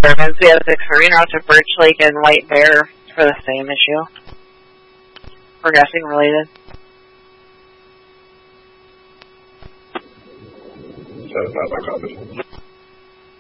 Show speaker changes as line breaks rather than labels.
disturbance. We have 6 marine routes at Birch Lake and White Bear for the same issue. Progressing related.
That's not my copy.